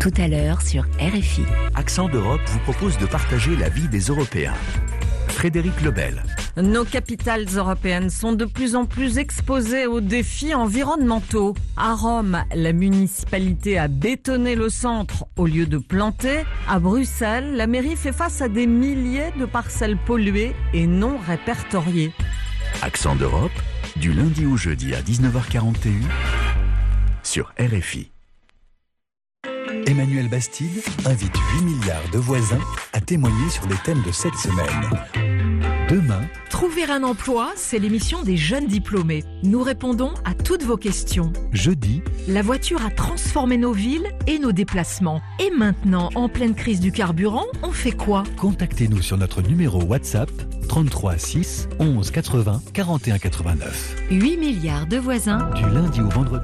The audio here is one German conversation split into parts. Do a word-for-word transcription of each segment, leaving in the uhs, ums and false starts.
Tout à l'heure sur R F I. Accent d'Europe vous propose de partager la vie des Européens. Frédéric Lebel. Nos capitales européennes sont de plus en plus exposées aux défis environnementaux. À Rome, la municipalité a bétonné le centre au lieu de planter. À Bruxelles, la mairie fait face à des milliers de parcelles polluées et non répertoriées. Accent d'Europe, du lundi au jeudi à dix-neuf heures quarante et un sur R F I. Emmanuel Bastide invite huit milliards de voisins à témoigner sur les thèmes de cette semaine. Demain, Trouver un emploi, c'est l'émission des jeunes diplômés. Nous répondons à toutes vos questions. jeudi, La voiture a transformé nos villes et nos déplacements. Et maintenant, en pleine crise du carburant, on fait quoi? contactez-nous sur notre numéro WhatsApp trente-trois six onze quatre-vingts quarante et un quatre-vingt-neuf. huit milliards de voisins. Du lundi au vendredi.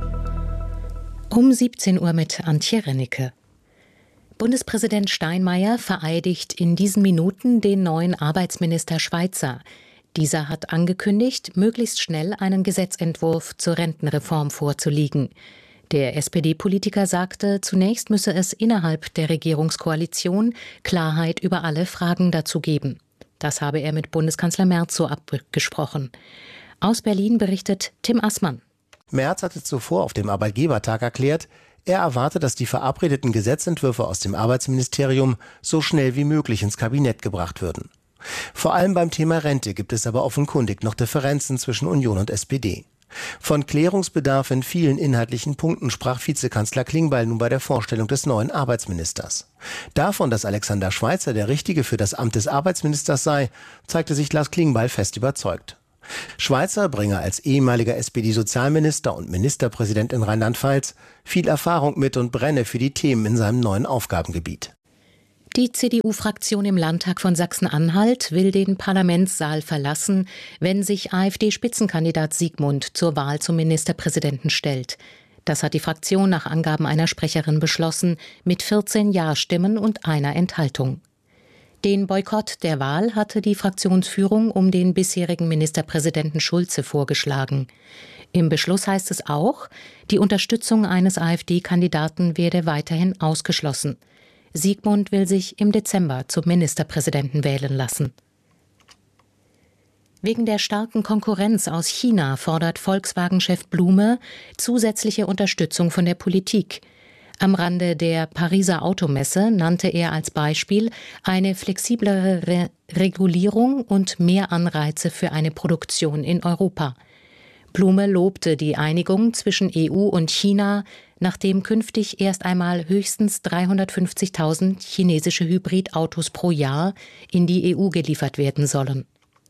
Um siebzehn Uhr mit Antje Rennecke. Bundespräsident Steinmeier vereidigt in diesen Minuten den neuen Arbeitsminister Schweizer. Dieser hat angekündigt, möglichst schnell einen Gesetzentwurf zur Rentenreform vorzulegen. Der S P D-Politiker sagte, zunächst müsse es innerhalb der Regierungskoalition Klarheit über alle Fragen dazu geben. Das habe er mit Bundeskanzler Merz so abgesprochen. Aus Berlin berichtet Tim Assmann. Merz hatte zuvor auf dem Arbeitgebertag erklärt, er erwarte, dass die verabredeten Gesetzentwürfe aus dem Arbeitsministerium so schnell wie möglich ins Kabinett gebracht würden. Vor allem beim Thema Rente gibt es aber offenkundig noch Differenzen zwischen Union und S P D. Von Klärungsbedarf in vielen inhaltlichen Punkten sprach Vizekanzler Klingbeil nun bei der Vorstellung des neuen Arbeitsministers. Davon, dass Alexander Schweizer der Richtige für das Amt des Arbeitsministers sei, zeigte sich Lars Klingbeil fest überzeugt. Schweizer bringe als ehemaliger S P D-Sozialminister und Ministerpräsident in Rheinland-Pfalz viel Erfahrung mit und brenne für die Themen in seinem neuen Aufgabengebiet. Die C D U-Fraktion im Landtag von Sachsen-Anhalt will den Parlamentssaal verlassen, wenn sich AfD-Spitzenkandidat Siegmund zur Wahl zum Ministerpräsidenten stellt. Das hat die Fraktion nach Angaben einer Sprecherin beschlossen, mit vierzehn Ja-Stimmen und einer Enthaltung. Den Boykott der Wahl hatte die Fraktionsführung um den bisherigen Ministerpräsidenten Schulze vorgeschlagen. Im Beschluss heißt es auch, die Unterstützung eines AfD-Kandidaten werde weiterhin ausgeschlossen. Siegmund will sich im Dezember zum Ministerpräsidenten wählen lassen. Wegen der starken Konkurrenz aus China fordert Volkswagen-Chef Blume zusätzliche Unterstützung von der Politik. Am Rande der Pariser Automesse nannte er als Beispiel eine flexiblere Re- Regulierung und mehr Anreize für eine Produktion in Europa. Blume lobte die Einigung zwischen E U und China, nachdem künftig erst einmal höchstens dreihundertfünfzigtausend chinesische Hybridautos pro Jahr in die E U geliefert werden sollen.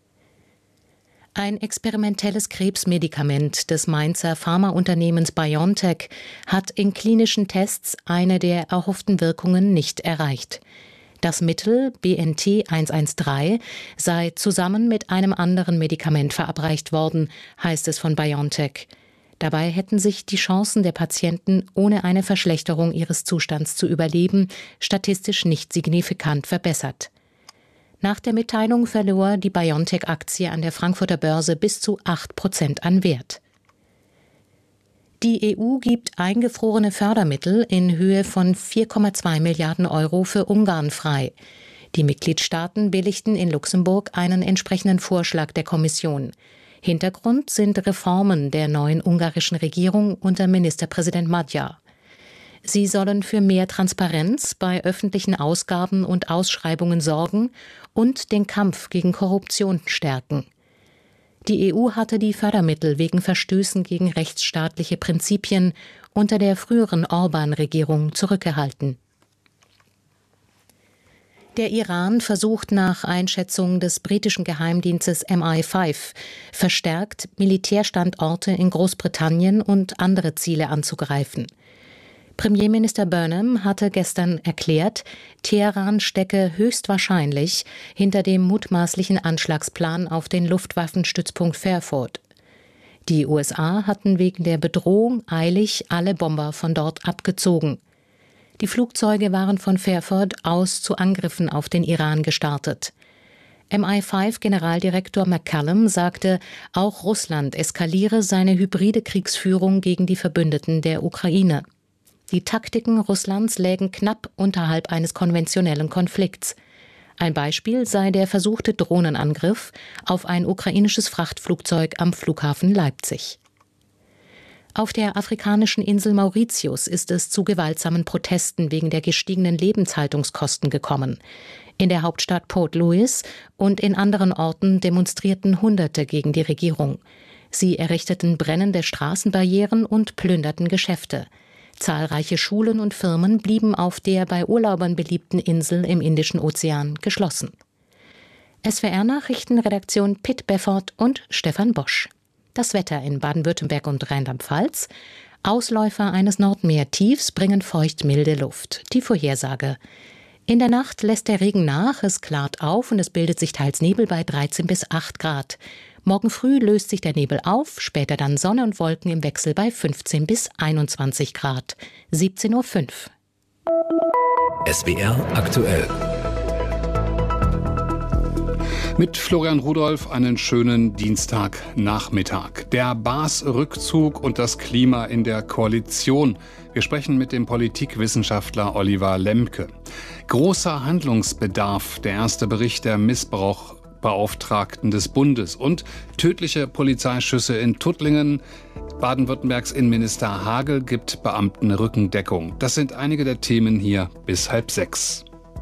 Ein experimentelles Krebsmedikament des Mainzer Pharmaunternehmens BioNTech hat in klinischen Tests eine der erhofften Wirkungen nicht erreicht. Das Mittel B N T hundertzdreizehn sei zusammen mit einem anderen Medikament verabreicht worden, heißt es von BioNTech. Dabei hätten sich die Chancen der Patienten, ohne eine Verschlechterung ihres Zustands zu überleben, statistisch nicht signifikant verbessert. Nach der Mitteilung verlor die BioNTech-Aktie an der Frankfurter Börse bis zu acht Prozent an Wert. Die E U gibt eingefrorene Fördermittel in Höhe von vier Komma zwei Milliarden Euro für Ungarn frei. Die Mitgliedstaaten billigten in Luxemburg einen entsprechenden Vorschlag der Kommission. Hintergrund sind Reformen der neuen ungarischen Regierung unter Ministerpräsident Magyar. Sie sollen für mehr Transparenz bei öffentlichen Ausgaben und Ausschreibungen sorgen und den Kampf gegen Korruption stärken. Die E U hatte die Fördermittel wegen Verstößen gegen rechtsstaatliche Prinzipien unter der früheren Orbán-Regierung zurückgehalten. Der Iran versucht nach Einschätzung des britischen Geheimdienstes M I fünf verstärkt Militärstandorte in Großbritannien und andere Ziele anzugreifen. Premierminister Burnham hatte gestern erklärt, Teheran stecke höchstwahrscheinlich hinter dem mutmaßlichen Anschlagsplan auf den Luftwaffenstützpunkt Fairford. Die U S A hatten wegen der Bedrohung eilig alle Bomber von dort abgezogen. Die Flugzeuge waren von Fairford aus zu Angriffen auf den Iran gestartet. M I fünf Generaldirektor McCallum sagte, auch Russland eskaliere seine hybride Kriegsführung gegen die Verbündeten der Ukraine. Die Taktiken Russlands lägen knapp unterhalb eines konventionellen Konflikts. Ein Beispiel sei der versuchte Drohnenangriff auf ein ukrainisches Frachtflugzeug am Flughafen Leipzig. Auf der afrikanischen Insel Mauritius ist es zu gewaltsamen Protesten wegen der gestiegenen Lebenshaltungskosten gekommen. In der Hauptstadt Port Louis und in anderen Orten demonstrierten Hunderte gegen die Regierung. Sie errichteten brennende Straßenbarrieren und plünderten Geschäfte. Zahlreiche Schulen und Firmen blieben auf der bei Urlaubern beliebten Insel im Indischen Ozean geschlossen. S W R-Nachrichten, Redaktion Pitt Beffert und Stefan Bosch. Das Wetter in Baden-Württemberg und Rheinland-Pfalz. Ausläufer eines Nordmeertiefs bringen feucht-milde Luft. Die Vorhersage. In der Nacht lässt der Regen nach, es klart auf und es bildet sich teils Nebel bei dreizehn bis acht Grad. Morgen früh löst sich der Nebel auf, später dann Sonne und Wolken im Wechsel bei fünfzehn bis einundzwanzig Grad. siebzehn Uhr fünf. S W R aktuell. Mit Florian Rudolph einen schönen Dienstagnachmittag. Der Baas-Rückzug und das Klima in der Koalition. Wir sprechen mit dem Politikwissenschaftler Oliver Lemke. Großer Handlungsbedarf, der erste Bericht der Missbrauchbeauftragten des Bundes und tödliche Polizeischüsse in Tuttlingen. Baden-Württembergs Innenminister Hagel gibt Beamten Rückendeckung. Das sind einige der Themen hier bis halb sechs.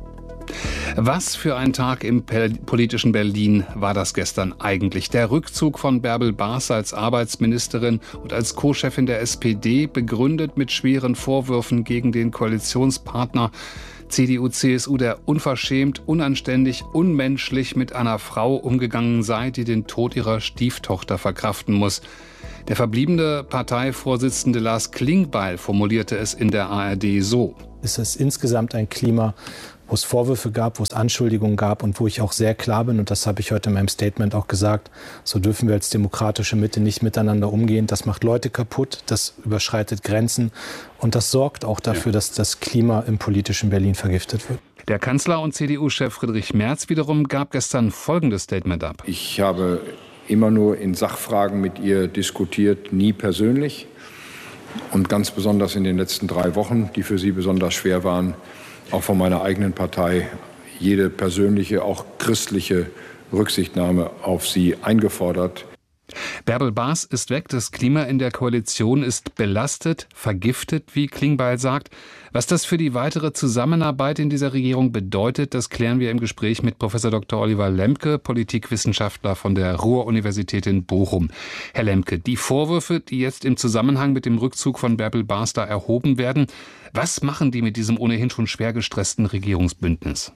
Was für ein Tag im politischen Berlin war das gestern eigentlich? Der Rückzug von Bärbel Baas als Arbeitsministerin und als Co-Chefin der S P D, begründet mit schweren Vorwürfen gegen den Koalitionspartner C D U C S U, der unverschämt, unanständig, unmenschlich mit einer Frau umgegangen sei, die den Tod ihrer Stieftochter verkraften muss. Der verbliebene Parteivorsitzende Lars Klingbeil formulierte es in der A R D so: Es ist insgesamt ein Klima, wo es Vorwürfe gab, wo es Anschuldigungen gab und wo ich auch sehr klar bin, und das habe ich heute in meinem Statement auch gesagt, so dürfen wir als demokratische Mitte nicht miteinander umgehen. Das macht Leute kaputt, das überschreitet Grenzen und das sorgt auch dafür, ja. dass das Klima im politischen Berlin vergiftet wird. Der Kanzler und C D U-Chef Friedrich Merz wiederum gab gestern folgendes Statement ab. Ich habe immer nur in Sachfragen mit ihr diskutiert, nie persönlich. Und ganz besonders in den letzten drei Wochen, die für sie besonders schwer waren, auch von meiner eigenen Partei, jede persönliche, auch christliche Rücksichtnahme auf sie eingefordert. Bärbel Baas ist weg, das Klima in der Koalition ist belastet, vergiftet, wie Klingbeil sagt. Was das für die weitere Zusammenarbeit in dieser Regierung bedeutet, das klären wir im Gespräch mit Professor Doktor Oliver Lemke, Politikwissenschaftler von der Ruhr-Universität in Bochum. Herr Lemke, die Vorwürfe, die jetzt im Zusammenhang mit dem Rückzug von Bärbel Baas da erhoben werden, was machen die mit diesem ohnehin schon schwer gestressten Regierungsbündnis?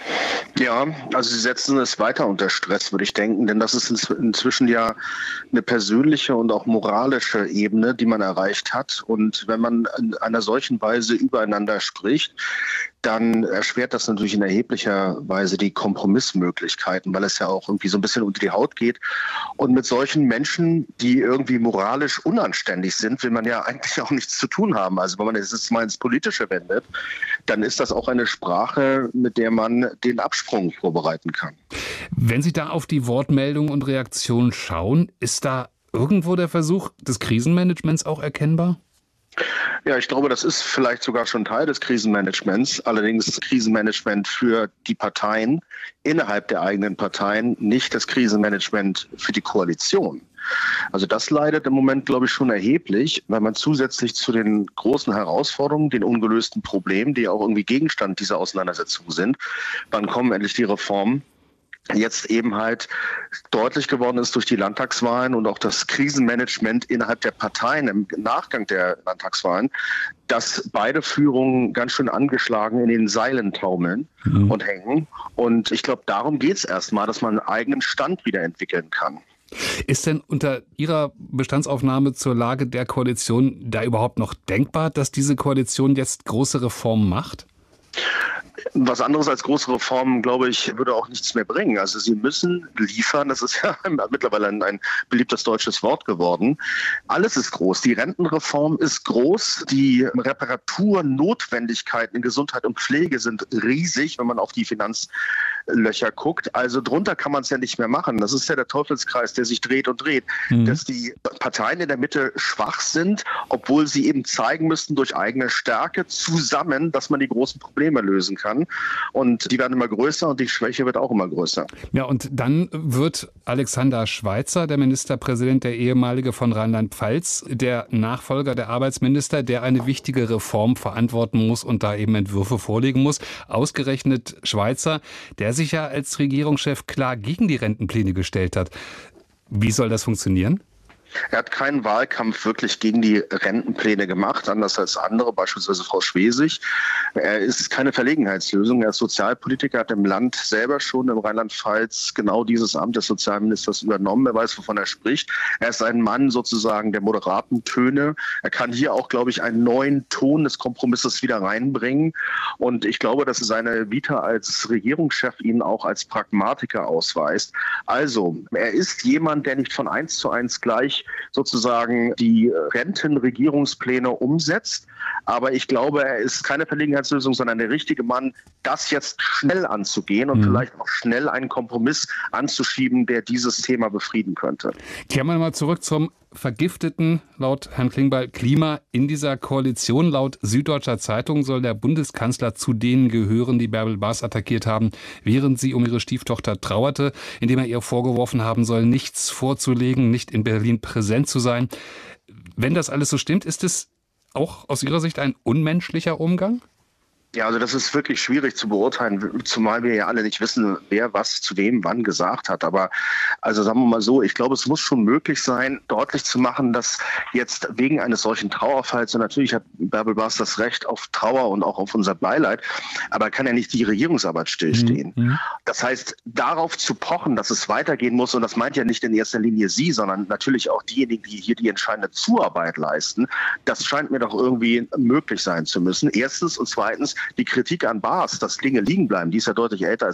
Ja, also sie setzen es weiter unter Stress, würde ich denken, denn das ist inzwischen ja eine persönliche und auch moralische Ebene, die man erreicht hat. Und wenn man in einer solchen Weise übereinander spricht, dann erschwert das natürlich in erheblicher Weise die Kompromissmöglichkeiten, weil es ja auch irgendwie so ein bisschen unter die Haut geht. Und mit solchen Menschen, die irgendwie moralisch unanständig sind, will man ja eigentlich auch nichts zu tun haben. Also wenn man es jetzt mal ins Politische wendet, dann ist das auch eine Sprache, mit der man den Absprung vorbereiten kann. Wenn Sie da auf die Wortmeldung und Reaktion schauen, ist da irgendwo der Versuch des Krisenmanagements auch erkennbar? Ja, ich glaube, das ist vielleicht sogar schon Teil des Krisenmanagements. Allerdings das Krisenmanagement für die Parteien innerhalb der eigenen Parteien, nicht das Krisenmanagement für die Koalition. Also das leidet im Moment, glaube ich, schon erheblich, weil man zusätzlich zu den großen Herausforderungen, den ungelösten Problemen, die auch irgendwie Gegenstand dieser Auseinandersetzung sind, wann kommen endlich die Reformen, jetzt eben halt deutlich geworden ist durch die Landtagswahlen und auch das Krisenmanagement innerhalb der Parteien im Nachgang der Landtagswahlen, dass beide Führungen ganz schön angeschlagen in den Seilen taumeln mhm. und hängen. Und ich glaube, darum geht es erstmal, dass man einen eigenen Stand wieder entwickeln kann. Ist denn unter Ihrer Bestandsaufnahme zur Lage der Koalition da überhaupt noch denkbar, dass diese Koalition jetzt große Reformen macht? Was anderes als große Reformen, glaube ich, würde auch nichts mehr bringen. Also sie müssen liefern, das ist ja mittlerweile ein, ein beliebtes deutsches Wort geworden. Alles ist groß. Die Rentenreform ist groß. Die Reparaturnotwendigkeiten in Gesundheit und Pflege sind riesig, wenn man auf die Finanz, Löcher guckt. Also drunter kann man es ja nicht mehr machen. Das ist ja der Teufelskreis, der sich dreht und dreht. Mhm. Dass die Parteien in der Mitte schwach sind, obwohl sie eben zeigen müssten durch eigene Stärke zusammen, dass man die großen Probleme lösen kann. Und die werden immer größer und die Schwäche wird auch immer größer. Ja, und dann wird Alexander Schweitzer, der Ministerpräsident, der ehemalige von Rheinland-Pfalz, der Nachfolger der Arbeitsminister, der eine wichtige Reform verantworten muss und da eben Entwürfe vorlegen muss. Ausgerechnet Schweitzer, der sich ja als Regierungschef klar gegen die Rentenpläne gestellt hat. Wie soll das funktionieren? Er hat keinen Wahlkampf wirklich gegen die Rentenpläne gemacht, anders als andere, beispielsweise Frau Schwesig. Er ist keine Verlegenheitslösung. Er ist Sozialpolitiker, hat im Land selber schon im Rheinland-Pfalz genau dieses Amt des Sozialministers übernommen. Er weiß, wovon er spricht. Er ist ein Mann sozusagen der moderaten Töne. Er kann hier auch, glaube ich, einen neuen Ton des Kompromisses wieder reinbringen. Und ich glaube, dass seine Vita als Regierungschef ihn auch als Pragmatiker ausweist. Also, er ist jemand, der nicht von eins zu eins gleich sozusagen die Rentenregierungspläne umsetzt. Aber ich glaube, er ist keine Verlegenheitslösung, sondern der richtige Mann, das jetzt schnell anzugehen und mhm. vielleicht auch schnell einen Kompromiss anzuschieben, der dieses Thema befrieden könnte. Kehren wir mal zurück zum vergifteten, laut Herrn Klingbeil, Klima in dieser Koalition. Laut Süddeutscher Zeitung soll der Bundeskanzler zu denen gehören, die Bärbel Baas attackiert haben, während sie um ihre Stieftochter trauerte, indem er ihr vorgeworfen haben soll, nichts vorzulegen, nicht in Berlin präsent zu sein. Wenn das alles so stimmt, ist es auch aus Ihrer Sicht ein unmenschlicher Umgang? Ja, also das ist wirklich schwierig zu beurteilen, zumal wir ja alle nicht wissen, wer was zu wem wann gesagt hat. Aber also sagen wir mal so, ich glaube, es muss schon möglich sein, deutlich zu machen, dass jetzt wegen eines solchen Trauerfalls, und natürlich hat Bärbel Baas das Recht auf Trauer und auch auf unser Beileid, aber kann ja nicht die Regierungsarbeit stillstehen. Mhm. Das heißt, darauf zu pochen, dass es weitergehen muss, und das meint ja nicht in erster Linie Sie, sondern natürlich auch diejenigen, die hier die entscheidende Zuarbeit leisten, das scheint mir doch irgendwie möglich sein zu müssen. Erstens und zweitens, die Kritik an Baas, dass Dinge liegen bleiben, die ist ja deutlich älter als